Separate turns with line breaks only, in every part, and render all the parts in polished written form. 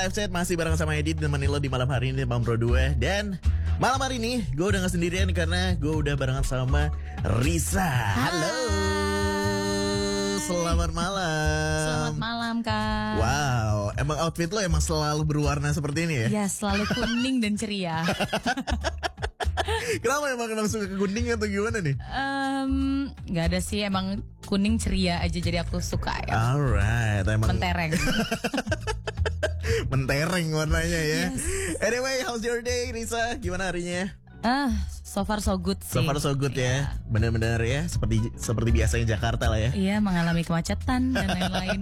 Live Chat masih bareng sama Edit nemenin lo di malam hari ini Bang Bro 2. Dan malam hari ini gue udah gak sendirian karena gue udah barengan sama Risa. Halo. Selamat malam.
Selamat malam Kak.
Wow, emang outfit lo emang selalu berwarna seperti ini ya?
Ya selalu kuning dan ceria.
Kenapa emang suka ke kuning atau gimana nih?
Gak ada sih, emang kuning ceria aja jadi aku suka ya.
Alright, emang
Mentereng.
mentereng warnanya ya.
Yes.
Anyway, how's your day Risa? Gimana harinya?
So far so good sih.
So far so good ya. Benar-benar ya, seperti biasanya Jakarta lah ya.
Iya, mengalami kemacetan dan lain-lain.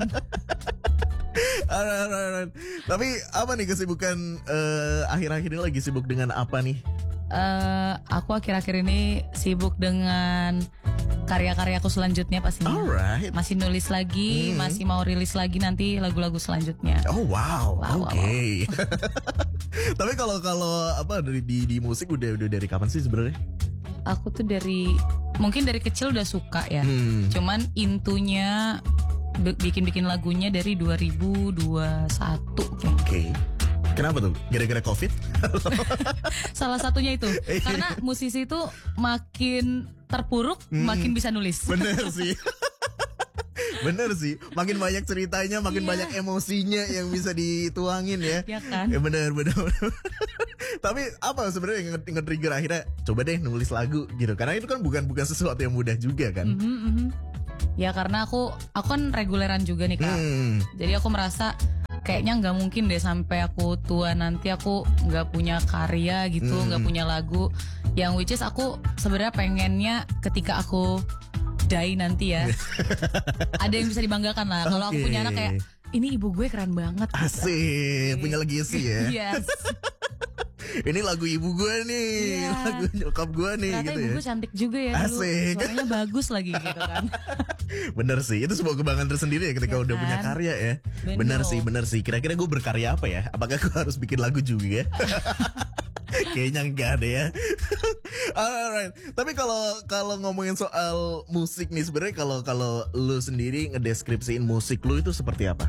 Alright. Tapi apa nih kesibukan akhir-akhir ini lagi sibuk dengan apa nih?
Aku akhir-akhir ini sibuk dengan karya-karyaku selanjutnya pastinya.
Alright.
Masih nulis lagi, masih mau rilis lagi nanti lagu-lagu selanjutnya.
Oh wow,
Wow,
oke. Tapi kalau apa di musik udah dari kapan sih sebenarnya?
Aku tuh mungkin dari kecil udah suka ya. Cuman intunya bikin lagunya dari 2021 kayaknya.
Oke. Kenapa tuh? Gara-gara COVID?
Salah satunya itu. Karena musisi itu makin terpuruk, makin bisa nulis.
Bener sih. Bener sih. Makin banyak ceritanya, makin
Iya.
banyak emosinya yang bisa dituangin ya.
Ya kan?
Ya bener. Tapi apa sebenarnya yang nge-trigger akhirnya coba deh nulis lagu gitu. Karena itu kan bukan sesuatu yang mudah juga kan.
Ya karena aku kan reguleran juga nih Kak. Jadi aku merasa kayaknya nggak mungkin deh sampai aku tua nanti aku nggak punya karya gitu, nggak punya lagu. Yang which is aku sebenarnya pengennya ketika aku die nanti ya, ada yang bisa dibanggakan lah. Kalau aku punya anak kayak ini ibu gue keren banget.
Asik, punya legacy ya.
Yes.
Ini lagu ibu gue nih,
Iya.
lagu nyokap gue nih
Ternyata
gitu
ibu
ya.
gue cantik juga ya dulu.
Asik.
Suaranya bagus lagi gitu kan.
Bener sih, itu sebuah kebanggaan tersendiri ya ketika
Ya
udah
kan?
punya karya ya.
Bener.
Bener sih. Kira-kira gue berkarya apa ya? Apakah gue harus bikin lagu juga? Kayaknya enggak deh ya. Alright. Tapi kalau ngomongin soal musik nih sebenarnya kalau lu sendiri ngedeskripsiin musik lu itu seperti apa?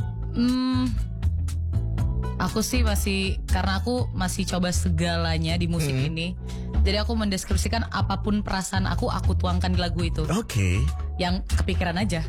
Aku sih karena aku masih coba segalanya di musik ini. Jadi aku mendeskripsikan apapun perasaan aku tuangkan di lagu itu.
Oke.
Yang kepikiran aja.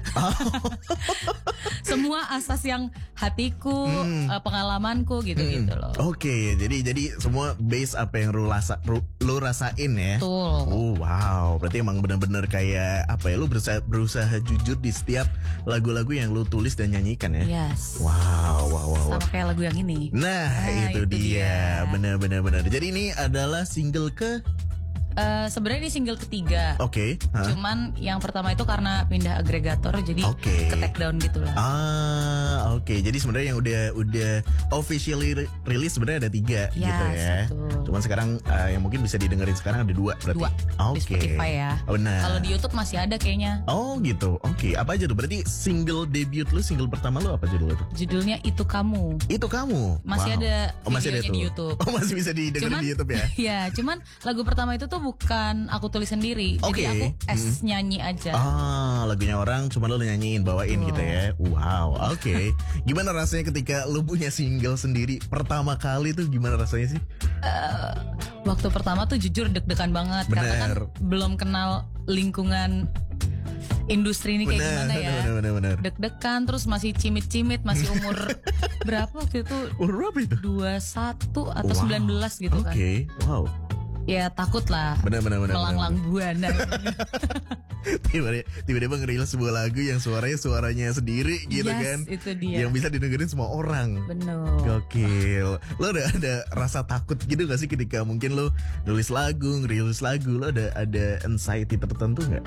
Semua asas yang hatiku, pengalamanku gitu-gitu loh.
Oke, jadi semua base apa yang lu rasain ya.
Betul.
Oh wow, berarti emang benar-benar kayak apa ya? Lu berusaha jujur di setiap lagu-lagu yang lu tulis dan nyanyikan ya.
Yes.
Wow.
Sama kayak lagu yang ini.
Nah, itu dia. Benar. Jadi ini adalah single ke
Sebenarnya ini single ketiga.
Oke.
Cuman yang pertama itu karena pindah agregator jadi
Oke.
ke take down gitu lah.
Oke. Jadi sebenarnya yang udah officially rilis sebenarnya ada 3 gitu ya.
betul.
Cuman sekarang yang mungkin bisa didengerin sekarang ada 2 berarti.
2
Oke.
di Spotify ya.
Benar.
Kalau di YouTube masih ada kayaknya.
Oh gitu. Oke. Apa aja tuh? Berarti single debut lu, single pertama lu apa judulnya tuh?
Judulnya Itu Kamu.
Itu kamu.
Masih
Wow.
ada
masih ada
videonya
tuh.
di YouTube.
Oh, masih bisa didengerin di YouTube ya.
Ya, cuman lagu pertama itu tuh bukan aku tulis sendiri.
Oke.
Jadi aku nyanyi aja.
Lagunya orang cuma lu nyanyiin, bawain
Betul.
gitu ya. Wow, oke. Gimana rasanya ketika lu punya single sendiri pertama kali tuh gimana rasanya sih?
Waktu pertama tuh jujur deg-degan banget karena kan
Bener.
belum kenal lingkungan industri ini kayak gimana ya.
Bener.
Deg-degan terus masih cimit-cimit, masih umur berapa waktu itu?
Berapa itu?
21 atau 19 gitu kan.
Oke, wow.
Ya takut lah.
Bener.
Melanglang buana.
Tiba-tiba ngerilis sebuah lagu yang suaranya sendiri gitu
Yes,
kan.
itu dia.
Yang bisa didengerin semua orang.
Bener.
Gokil. Lo ada rasa takut gitu gak sih ketika mungkin lo nulis lagu, ngerilis lagu, lo ada anxiety tertentu gak?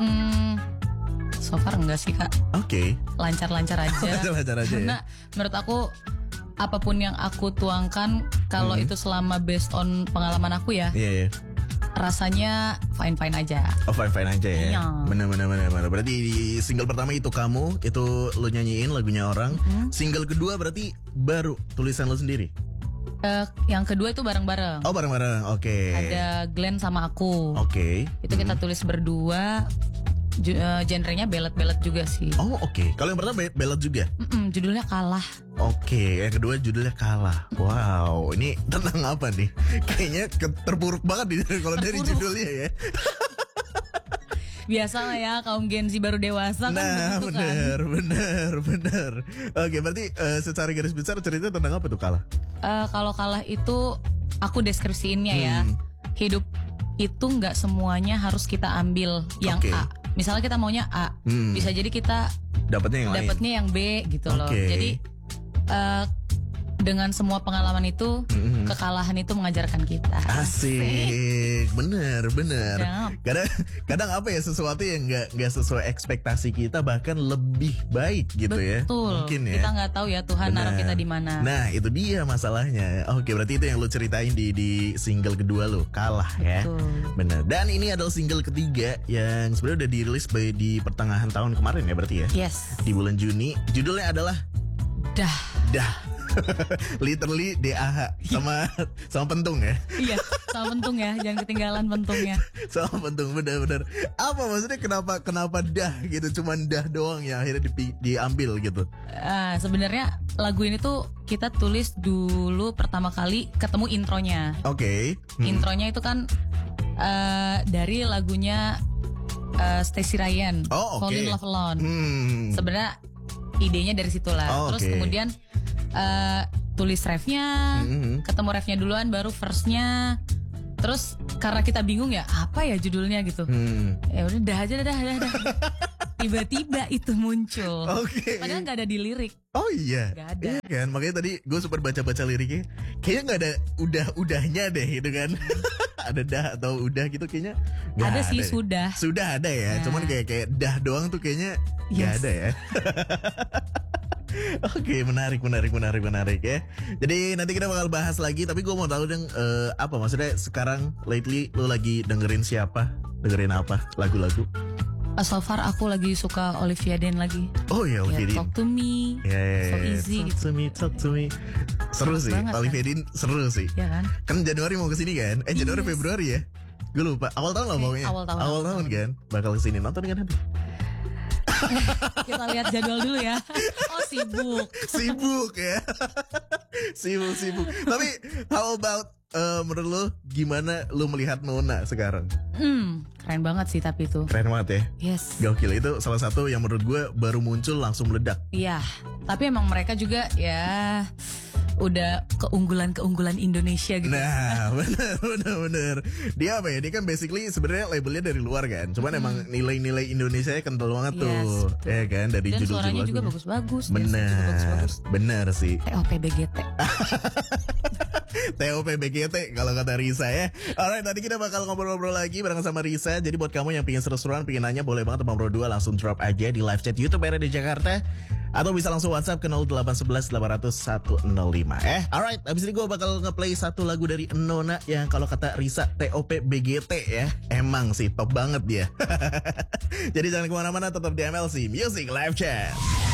So far enggak sih Kak.
Oke.
Lancar-lancar aja.
Lancar-lancar aja ya.
Karena menurut aku apapun yang aku tuangkan kalau itu selama based on pengalaman aku ya,
Iya.
rasanya fine-fine aja.
Oh fine aja ya.
Iya.
Bener. Berarti di single pertama itu kamu, itu lo nyanyiin lagunya orang. Single kedua berarti baru tulisan lo sendiri.
Yang kedua itu bareng-bareng.
Oh bareng-bareng. Oke.
Ada Glenn sama aku.
Oke.
Itu kita tulis berdua. genrenya ballad juga sih.
Oh oke. Kalau yang pertama ballad juga?
Judulnya Kalah.
Oke, yang kedua judulnya Kalah. Wow, ini tentang apa nih? Kayaknya terpuruk banget nih kalau dari judulnya ya.
Biasa lah ya, kaum Gen Z baru dewasa kan begitu
bener. Oke, berarti secara garis besar cerita tentang apa tuh Kalah?
Kalau Kalah itu aku deskripsiinnya ya, hidup itu nggak semuanya harus kita ambil yang A. Misalnya kita maunya A, bisa jadi kita dapatnya yang B gitu loh. Jadi dengan semua pengalaman itu, kekalahan itu mengajarkan kita.
Asik, bener. Kadang apa ya, sesuatu yang nggak sesuai ekspektasi kita bahkan lebih baik gitu.
Betul.
Ya. Mungkin ya.
Kita nggak tahu ya Tuhan naruh kita di mana.
Nah itu dia masalahnya. Oke, berarti itu yang lu ceritain di single kedua lu, Kalah.
Betul.
Ya. Bener. Dan ini adalah single ketiga yang sebenarnya udah dirilis di pertengahan tahun kemarin ya berarti ya.
Yes.
Di bulan Juni. Judulnya adalah Dah. Literally DAH sama pentung ya.
Iya, sama pentung ya, jangan ketinggalan pentungnya.
Sama pentung, benar-benar. Apa maksudnya, kenapa dah gitu, cuman dah doang ya akhirnya diambil gitu.
Sebenarnya lagu ini tuh kita tulis dulu pertama kali ketemu intronya.
Oke.
Intronya itu kan dari lagunya Stacy Ryan, Fall in Love Alone. Sebenarnya idenya dari situlah. Terus kemudian tulis refnya, ketemu refnya duluan, baru verse-nya. Terus karena kita bingung ya, apa ya judulnya gitu. Ya udah dah aja. Tiba-tiba itu muncul. Padahal nggak ada di lirik.
Oh iya.
Gak ada.
Iya kan, makanya tadi gue sempat baca-baca liriknya. Kayaknya nggak ada udahnya deh gitu kan. Ada dah atau udah gitu kayaknya.
Ada sih,
ada.
sudah
ada ya. Cuman kayak dah doang tuh kayaknya nggak ada ya. Oke, menarik ya. Jadi nanti kita bakal bahas lagi. Tapi gue mau tahu dong, apa maksudnya sekarang lately lu lagi dengerin apa lagu-lagu?
So far aku lagi suka Olivia Dean lagi.
Oh ya, Olivia Dean.
Talk to me, so easy.
Talk to me. Seru sih, Olivia Dean seru sih.
Ya kan?
Kan Januari mau kesini kan? Januari Februari ya? Gue lupa. Awal tahun lah pokoknya. Awal tahun kan? Bakal kesini, nonton kan nanti.
Kita lihat jadwal dulu ya. Oh
Sibuk ya. Sibuk. Tapi how about menurut lo gimana lo melihat Nona sekarang?
Keren banget sih tapi itu.
Keren banget ya.
Yes.
Gokil, itu salah satu yang menurut gue baru muncul langsung meledak.
Iya. Tapi emang mereka juga ya udah keunggulan Indonesia gitu.
Nah, bener. Dia apa ya? Dia kan basically sebenarnya labelnya dari luar kan. Cuman emang nilai-nilai Indonesia kental banget tuh. Ya kan, dari
dan
judul-judul
suaranya juga bagus-bagus.
Bener sih.
TOP BGT.
TOP BGT kalau kata Risa ya. Alright, nanti kita bakal ngobrol-ngobrol lagi bareng sama Risa. Jadi buat kamu yang pingin seru-seruan, pingin nanya, boleh banget Bang Bro 2 langsung drop aja di live chat YouTube RRD Jakarta. Atau bisa langsung WhatsApp ke 0811 800 105. Alright, abis ini gue bakal ngeplay satu lagu dari Nona yang kalau kata Risa TOP BGT ya. Emang sih top banget dia. Jadi jangan kemana-mana, tetap di MLC Music Live Chat.